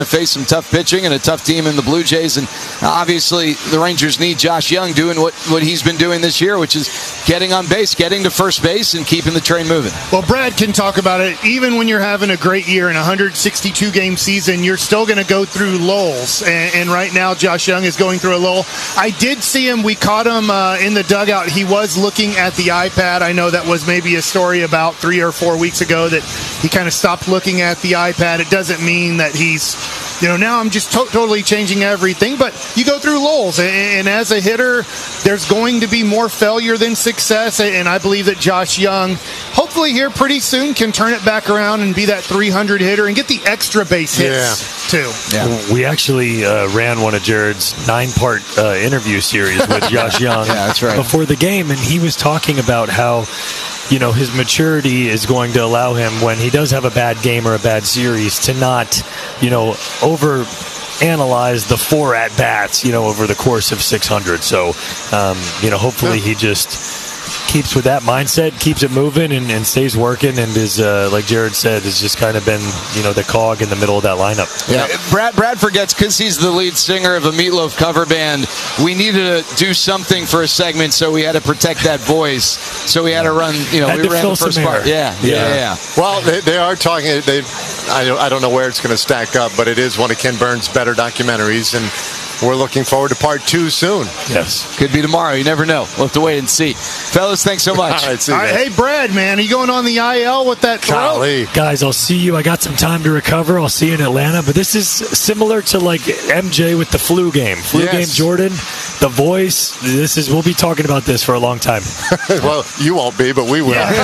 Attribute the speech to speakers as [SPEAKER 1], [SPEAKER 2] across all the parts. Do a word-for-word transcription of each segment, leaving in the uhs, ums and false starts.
[SPEAKER 1] face some tough pitching and a tough team in the Blue Jays, and obviously the Rangers need Josh Young doing what, what he's been doing this year, which is getting on base, getting to first base, and keeping the train moving.
[SPEAKER 2] Well, Brad can talk about it. Even when you're having a great year in a one hundred sixty-two game season, you're still going to go through lulls, and, and right now Josh Young is going through a lull. I did see him. We caught him uh, in the dugout. He was looking at the iPad. I know that was maybe a story about three or four weeks ago that he kind of stopped looking at the iPad. It doesn't mean that he's, you know, now I'm just to- totally changing everything. But you go through lulls, and, and as a hitter, there's going to be more failure than success. And I believe that Josh Young, hopefully here pretty soon, can turn it back around and be that three hundred hitter and get the extra base hits, yeah. too.
[SPEAKER 3] Yeah. We actually uh, ran one of Jared's nine-part uh, interview series with Josh Young
[SPEAKER 1] yeah, that's right.
[SPEAKER 3] before the game, and he was talking about how, you know, his maturity is going to allow him, when he does have a bad game or a bad series, to not, you know, over analyze the four at bats, you know, over the course of six hundred. So, um, you know, hopefully he just keeps with that mindset, keeps it moving, and, and stays working, and is, uh, like Jared said, has just kind of been, you know, the cog in the middle of that lineup.
[SPEAKER 1] Yeah, Brad Brad forgets, because he's the lead singer of a Meatloaf cover band, we needed to do something for a segment, so we had to protect that voice. So we had to run, you know,
[SPEAKER 3] had
[SPEAKER 1] we ran the first part. Yeah, yeah, yeah, yeah.
[SPEAKER 4] Well, they, they are talking, they, I, don't, I don't know where it's going to stack up, but it is one of Ken Burns' better documentaries, and we're looking forward to part two soon.
[SPEAKER 1] Yes. Could be tomorrow. You never know. We'll have to wait and see. Fellas, thanks so much.
[SPEAKER 4] All right, see you
[SPEAKER 2] All right, hey, Brad, man, are you going on the I L with that throw?
[SPEAKER 4] Golly.
[SPEAKER 3] Guys, I'll see you. I got some time to recover. I'll see you in Atlanta. But this is similar to, like, M J with the flu game. Flu
[SPEAKER 4] yes.
[SPEAKER 3] game, Jordan, the voice. This is. We'll be talking about this for a long time.
[SPEAKER 4] Well, you won't be, but we will.
[SPEAKER 3] Yeah.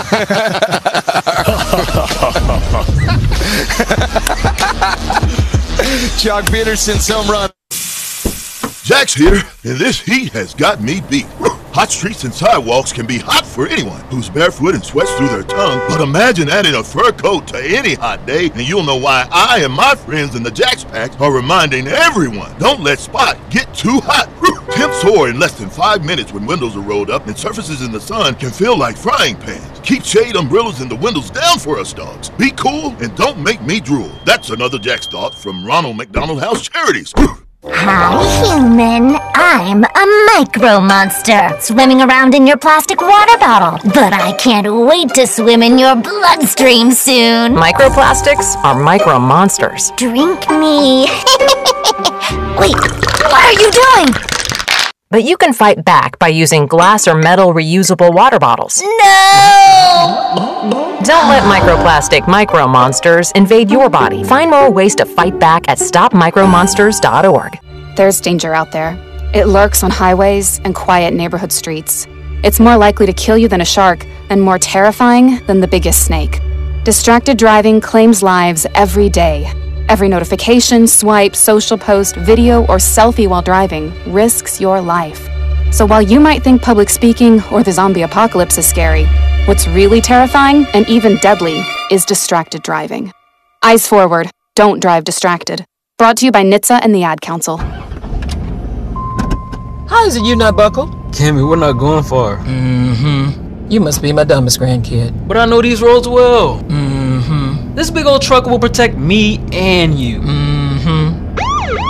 [SPEAKER 1] Jock Peterson's home run.
[SPEAKER 5] Jack's here, and this heat has got me beat. Hot streets and sidewalks can be hot for anyone who's barefoot and sweats through their tongue, but imagine adding a fur coat to any hot day, and you'll know why I and my friends in the Jack's Pack are reminding everyone, don't let Spot get too hot. Temps soar in less than five minutes when windows are rolled up, and surfaces in the sun can feel like frying pans. Keep shade umbrellas and the windows down for us dogs. Be cool and don't make me drool. That's another Jack's thought from Ronald McDonald House Charities.
[SPEAKER 6] Hi, human. I'm a micro monster, swimming around in your plastic water bottle. But I can't wait to swim in your bloodstream soon.
[SPEAKER 7] Microplastics are micro monsters.
[SPEAKER 6] Drink me. Wait, what are you doing?
[SPEAKER 7] But you can fight back by using glass or metal reusable water bottles.
[SPEAKER 6] No!
[SPEAKER 7] Don't let microplastic micro monsters invade your body. Find more ways to fight back at stop micro monsters dot org.
[SPEAKER 8] There's danger out there. It lurks on highways and quiet neighborhood streets. It's more likely to kill you than a shark, and more terrifying than the biggest snake. Distracted driving claims lives every day. Every notification, swipe, social post, video, or selfie while driving risks your life. So while you might think public speaking or the zombie apocalypse is scary, what's really terrifying and even deadly is distracted driving. Eyes forward, don't drive distracted. Brought to you by N H T S A and the Ad Council.
[SPEAKER 9] How is it you not buckled? Cammy, we're not going far. Mm-hmm. You must be my dumbest grandkid. But I know these roads well. Mm-hmm. This big old truck will protect me and you. Mm-hmm.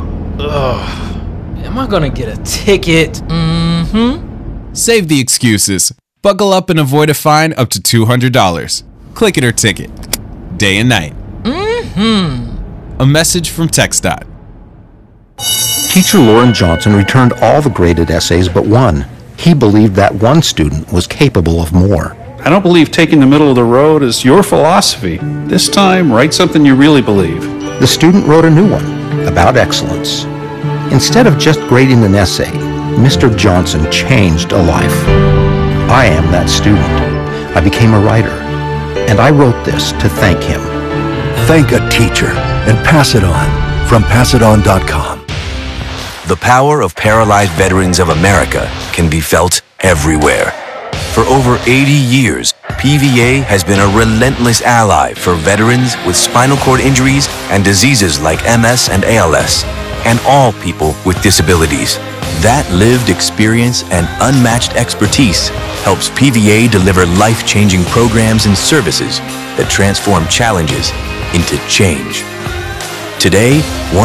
[SPEAKER 9] Ugh. Am I gonna get a ticket? Mm-hmm.
[SPEAKER 10] Save the excuses. Buckle up and avoid a fine up to two hundred dollars. Click it or ticket. Day and night.
[SPEAKER 9] Mm-hmm.
[SPEAKER 10] A message from TxDOT.
[SPEAKER 11] Teacher Lauren Johnson returned all the graded essays but one. He believed that one student was capable of more.
[SPEAKER 12] I don't believe taking the middle of the road is your philosophy. This time, write something you really believe.
[SPEAKER 11] The student wrote a new one about excellence. Instead of just grading an essay, Mister Johnson changed a life. I am that student. I became a writer, and I wrote this to thank him.
[SPEAKER 13] Thank a teacher and pass it on from pass it on dot com.
[SPEAKER 14] The power of Paralyzed Veterans of America can be felt everywhere. For over eighty years, P V A has been a relentless ally for veterans with spinal cord injuries and diseases like M S and A L S, and all people with disabilities. That lived experience and unmatched expertise helps P V A deliver life-changing programs and services that transform challenges into change. Today,